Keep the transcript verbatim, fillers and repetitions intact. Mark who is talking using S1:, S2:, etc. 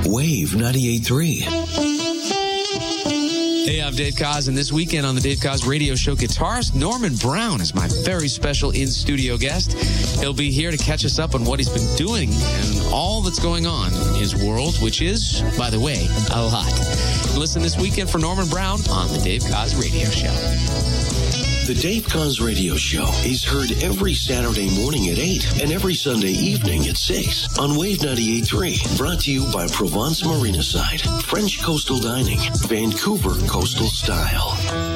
S1: Wave ninety-eight point three.
S2: Hey, I'm Dave Koz, and this weekend on the Dave Koz Radio Show, guitarist Norman Brown is my very special in-studio guest. He'll be here to catch us up on what he's been doing and all that's going on in his world, which is, by the way, a lot. Listen this weekend for Norman Brown on the Dave Koz Radio Show.
S1: The Dave Koz Radio Show is heard every Saturday morning at eight and every Sunday evening at six on Wave ninety-eight point three. Brought to you by Provence Marina Side, French Coastal Dining, Vancouver Coastal Style.